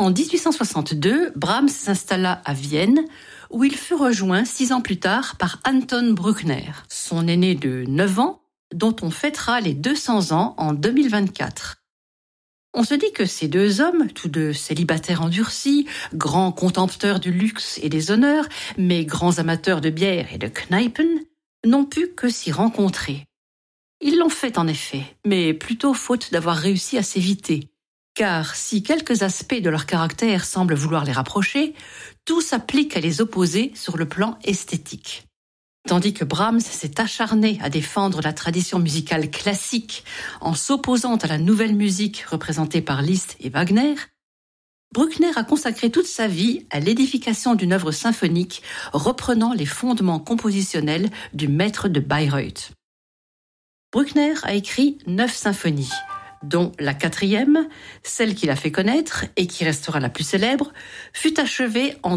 En 1862, Brahms s'installa à Vienne, où il fut rejoint 6 ans plus tard par Anton Bruckner, son aîné de 9 ans, dont on fêtera les 200 ans en 2024. On se dit que ces 2 hommes, tous 2 célibataires endurcis, grands contempteurs du luxe et des honneurs, mais grands amateurs de bière et de Kneipen, n'ont pu que s'y rencontrer. Ils l'ont fait en effet, mais plutôt faute d'avoir réussi à s'éviter. Car si quelques aspects de leur caractère semblent vouloir les rapprocher, tout s'applique à les opposer sur le plan esthétique. Tandis que Brahms s'est acharné à défendre la tradition musicale classique en s'opposant à la nouvelle musique représentée par Liszt et Wagner, Bruckner a consacré toute sa vie à l'édification d'une œuvre symphonique reprenant les fondements compositionnels du maître de Bayreuth. Bruckner a écrit 9 symphonies, dont la 4e, celle qu'il a fait connaître et qui restera la plus célèbre, fut achevée en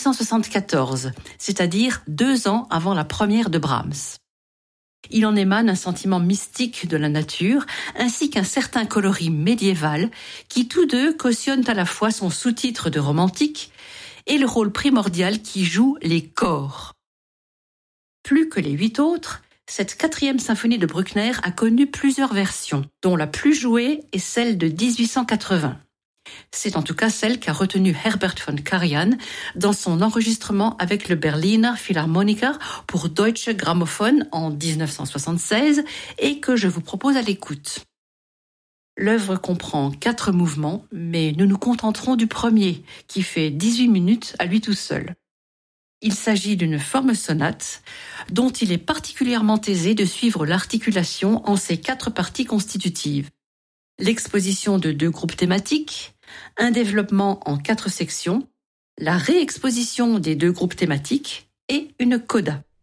1874, c'est-à-dire 2 ans avant la première de Brahms. Il en émane un sentiment mystique de la nature, ainsi qu'un certain coloris médiéval, qui tous 2 cautionnent à la fois son sous-titre de romantique et le rôle primordial qui jouent les chors. Plus que les 8 autres, cette 4e symphonie de Bruckner a connu plusieurs versions, dont la plus jouée est celle de 1880. C'est en tout cas celle qu'a retenue Herbert von Karajan dans son enregistrement avec le Berliner Philharmoniker pour Deutsche Grammophon en 1976 et que je vous propose à l'écoute. L'œuvre comprend 4 mouvements, mais nous nous contenterons du premier, qui fait 18 minutes à lui tout seul. Il s'agit d'une forme sonate dont il est particulièrement aisé de suivre l'articulation en ses 4 parties constitutives. L'exposition de 2 groupes thématiques, un développement en 4 sections, la réexposition des 2 groupes thématiques et une coda.